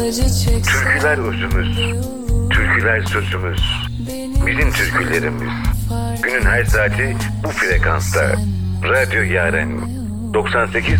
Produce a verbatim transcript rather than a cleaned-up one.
Türküler özümüz, türküler sözümüz, bizim türkülerimiz. Günün her saati bu frekansta. Radyo Yaren doksan sekiz